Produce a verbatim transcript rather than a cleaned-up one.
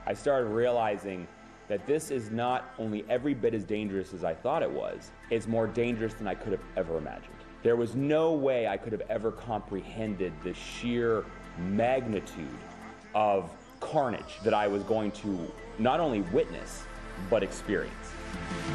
I started realizing that this is not only every bit as dangerous as I thought it was, it's more dangerous than I could have ever imagined. There was no way I could have ever comprehended the sheer magnitude of carnage that I was going to not only witness, but experience.